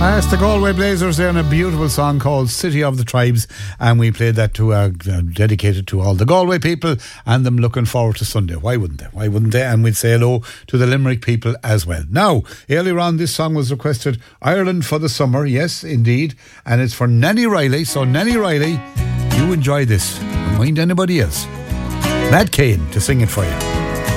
It's the Galway Blazers there, and a beautiful song called City of the Tribes, and we played that to dedicated to all the Galway people and them looking forward to Sunday. Why wouldn't they? And we'd say hello to the Limerick people as well. Now, earlier on, this song was requested, Ireland for the Summer, yes indeed, and it's for Nanny Riley. So Nanny Riley, you enjoy this, don't mind anybody else. Matt Cain to sing it for you.